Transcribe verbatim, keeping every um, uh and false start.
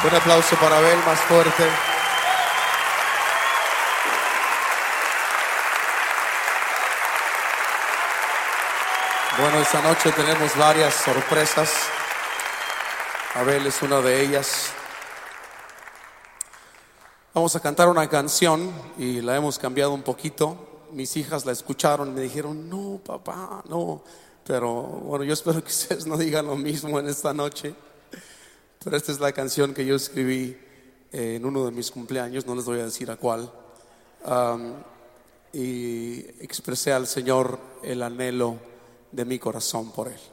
Un aplauso para Abel, más fuerte. Bueno, esta noche tenemos varias sorpresas. Abel es una de ellas. Vamos a cantar una canción y la hemos cambiado un poquito. Mis hijas la escucharon y me dijeron, no, papá, no. Pero bueno, yo espero que ustedes no digan lo mismo en esta noche. Pero esta es la canción que yo escribí en uno de mis cumpleaños, no les voy a decir a cuál. Um, y expresé al Señor el anhelo de mi corazón por Él.